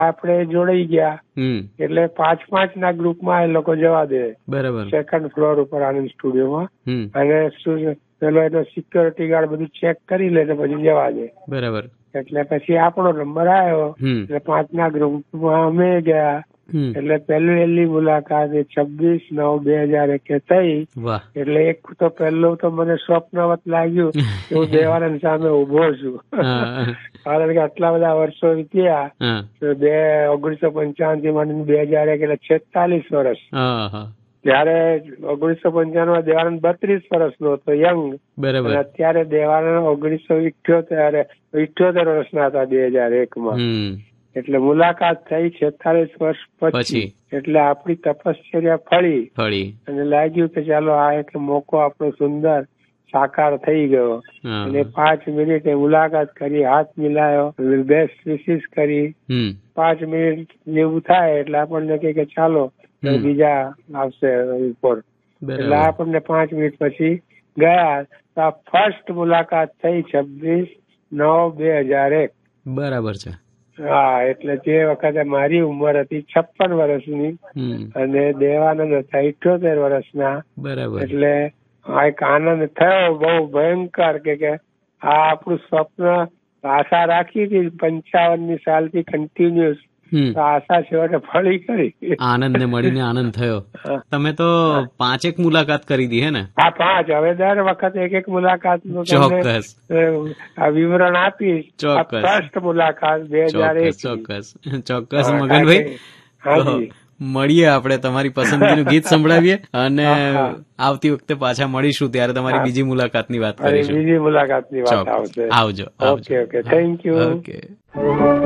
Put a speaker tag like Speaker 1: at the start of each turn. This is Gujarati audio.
Speaker 1: આપણે જોડાઈ ગયા એટલે 5-5 ના ગ્રુપમાં એ લોકો જવા દે.
Speaker 2: બરાબર.
Speaker 1: સેકન્ડ ફ્લોર ઉપર આનંદ સ્ટુડિયોમાં. અને પેલો એનો સિક્યોરિટી ગાર્ડ બધું ચેક કરી લે તો પછી જવા દે.
Speaker 2: બરાબર.
Speaker 1: એટલે પછી આપણો નંબર આવ્યો એટલે 5 ના ગ્રુપમાં અમે ગયા. એટલે પહેલી મુલાકાત 26/9/2001 થઈ. એટલે એક તો પહેલું તો મને સ્વપ્નવત લાગ્યું કે હું દેવાનંદ સામે ઉભો છું. કારણ કે આટલા બધા વર્ષો વીત્યા. 1955 થી મને 2001 એટલે 46 વર્ષ. ત્યારે 1995 દેવાનંદ 32 વર્ષનો હતો, યંગ.
Speaker 2: બરાબર.
Speaker 1: અત્યારે દેવાનંદ 1978 વર્ષના હતા 2001માં. એટલે મુલાકાત થઈ 46 વર્ષ પછી. એટલે આપણી તપશ્ચર્યા ફળી અને લાગ્યું કે ચાલો આ એક મોકો આપણો સુંદર સાકાર થઈ ગયો. અને 5 મિનિટે મુલાકાત કરી, હાથ મિલાયો, બેસ્ટ વિશિસ કરી. 5 મિનિટ જેવું થાય એટલે આપણને કે ચાલો બીજા આવશે રિપોર્ટ. એટલે આપણને 5 મિનિટ પછી ગયા. તો આ ફર્સ્ટ મુલાકાત થઈ 26/9/2001.
Speaker 2: બરાબર છે.
Speaker 1: હા, એટલે જે વખતે મારી ઉંમર હતી 56 વર્ષની અને દેવાનંદ હતા 78 વર્ષના.
Speaker 2: બરાબર.
Speaker 1: એટલે આ એક આનંદ થયો બહુ ભયંકર કે આ આપણું સ્વપ્ન. આશા રાખી હતી 55 સાલથી કન્ટિન્યુઅસ. આશા છેવટે ફળી કરી.
Speaker 2: આનંદ ને મળીને આનંદ થયો. તમે તો 5 મુલાકાત કરી હતી હે ને? હા,
Speaker 1: 5. હવે દર વખતે એક મુલાકાત નું
Speaker 2: ચોક્કસ
Speaker 1: વિવરણ આપીશ. ફર્સ્ટ મુલાકાત 2001.
Speaker 2: ચોક્કસ મગનભાઈ, મળીએ આપણે, તમારી પસંદગીનું ગીત સંભળાવીએ અને આવતી વખતે પાછા મળીશું ત્યારે તમારી બીજી મુલાકાતની વાત કરીશું.
Speaker 1: બીજી મુલાકાતની વાત આવશે.
Speaker 2: આવજો.
Speaker 1: Okay, thank you.
Speaker 2: ઓકે.